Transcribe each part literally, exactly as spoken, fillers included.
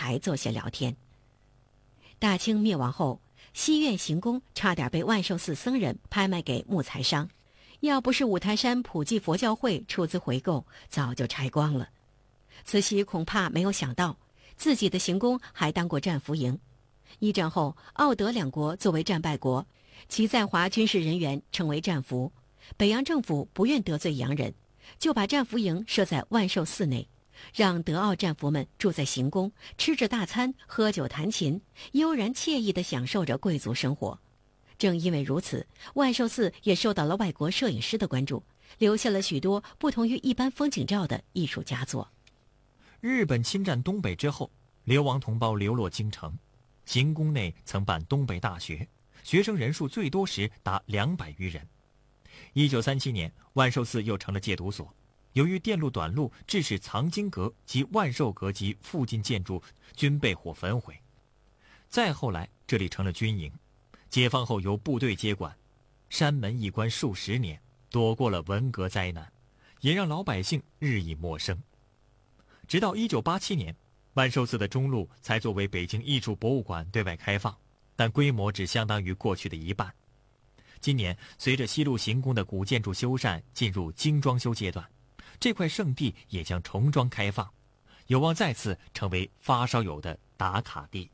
才坐下聊天。大清灭亡后，西苑行宫差点被万寿寺僧人拍卖给木材商，要不是五台山普济佛教会出资回购，早就拆光了。慈禧恐怕没有想到，自己的行宫还当过战俘营。一战后，奥德两国作为战败国，其在华军事人员成为战俘，北洋政府不愿得罪洋人，就把战俘营设在万寿寺内，让德奥战俘们住在行宫，吃着大餐，喝酒弹琴，悠然惬意地享受着贵族生活。正因为如此，万寿寺也受到了外国摄影师的关注，留下了许多不同于一般风景照的艺术佳作。 日本侵占东北之后，流亡同胞流落京城，行宫内曾办东北大学，学生人数最多时达两百余人。一九三七年，万寿寺又成了戒毒所，由于电路短路，致使藏经阁及万寿阁及附近建筑均被火焚毁。再后来，这里成了军营，解放后由部队接管，山门一关数十年，躲过了文革灾难，也让老百姓日益陌生。直到一九八七年，万寿寺的钟路才作为北京艺术博物馆对外开放，但规模只相当于过去的一半。今年，随着西路行宫的古建筑修缮进入精装修阶段，这块圣地也将重装开放，有望再次成为发烧友的打卡地。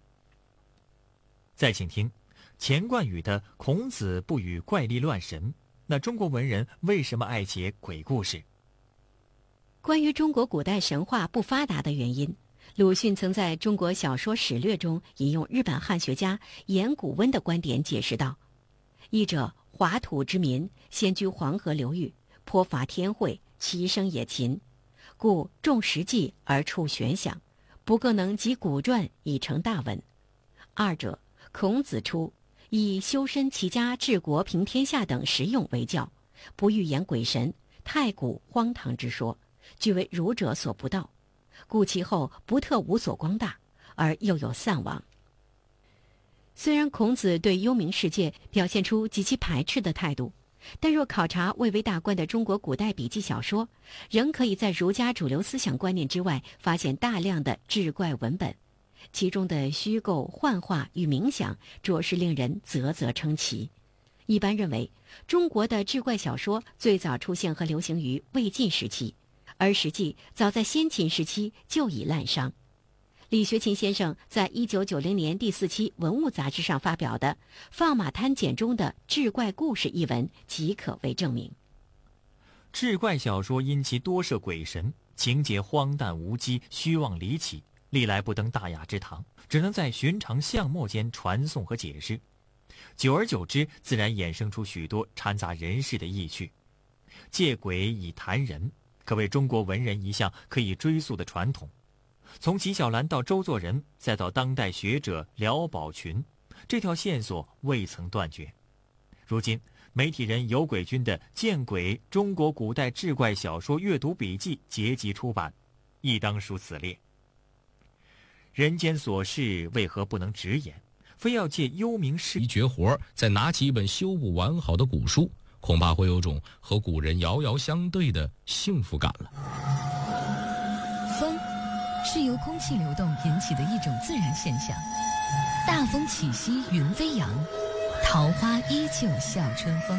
再请听钱冠宇的《孔子不语怪力乱神》，那中国文人为什么爱写鬼故事？ 关于中国古代神话不发达的原因，鲁迅曾在中国小说史略中引用日本汉学家岩谷温的观点解释道：译者华土之民，先居黄河流域，颇伐天会，其声也勤，故重实际而处玄想，不各能集古传以成大文。二者，孔子出，以修身齐家治国平天下等实用为教，不欲言鬼神太古荒唐之说，俱为儒者所不道，故其后不特无所光大，而又有散亡。虽然孔子对幽冥世界表现出极其排斥的态度，但若考察蔚为大观的中国古代笔记小说，仍可以在儒家主流思想观念之外发现大量的志怪文本，其中的虚构、幻化与冥想着实令人啧啧称奇。一般认为，中国的志怪小说最早出现和流行于魏晋时期，而实际早在先秦时期就已滥觞。李学勤先生在一九九零年第四期《文物》杂志上发表的《放马滩简》中的《志怪故事》一文即可为证明。 志怪小说因其多设鬼神，情节荒诞无稽、虚妄离奇，历来不登大雅之堂，只能在寻常巷陌间传颂和解释。久而久之，自然衍生出许多掺杂人事的意趣。借鬼以谈人，可谓中国文人一项可以追溯的传统。从纪晓岚到周作人，再到当代学者廖宝群，这条线索未曾断绝。如今，媒体人有鬼君的《见鬼：中国古代志怪小说阅读笔记》结集出版，亦当属此列。人间琐事为何不能直言，非要借幽冥事一绝活，再拿起一本修不完好的古书，恐怕会有种和古人遥遥相对的幸福感了。 风是由空气流动引起的一种自然现象，大风起兮云飞扬，桃花依旧笑春风。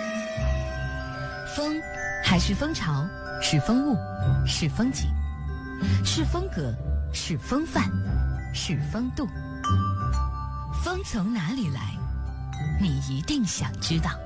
风还是风潮，是风物，是风景，是风格，是风范，是风度。风从哪里来，你一定想知道。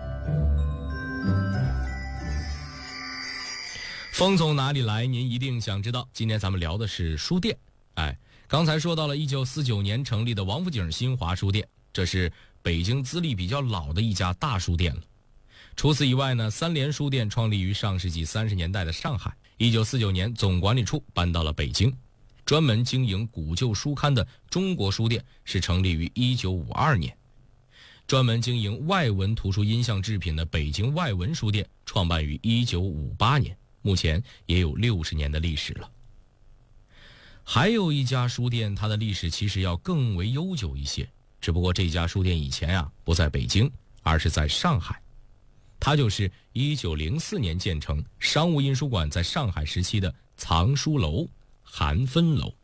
风从哪里来，您一定想知道。今天咱们聊的是书店。哎，刚才说到了一九四九年成立的王府井新华书店，这是北京资历比较老的一家大书店了。除此以外呢，三联书店创立于上世纪三十年代的上海，一九四九年总管理处搬到了北京。专门经营古旧书刊的中国书店是成立于一九五二年。专门经营外文图书音像制品的北京外文书店创办于一九五八年，目前也有六十年的历史了。还有一家书店，它的历史其实要更为悠久一些，只不过这家书店以前啊不在北京，而是在上海。它就是一九零四年建成，商务印书馆在上海时期的藏书楼、韩芬楼。